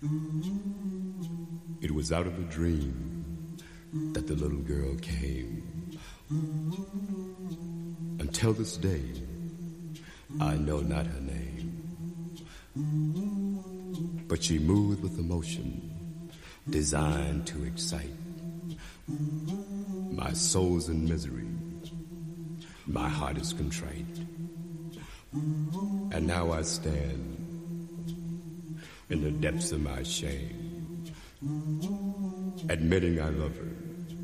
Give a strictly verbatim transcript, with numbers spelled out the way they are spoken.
It was out of a dream that the little girl came. Until this day, I know not her name. But she moved with emotion designed to excite. My soul's in misery, my heart is contrite. And now I stand in the depths of my shame, admitting I love her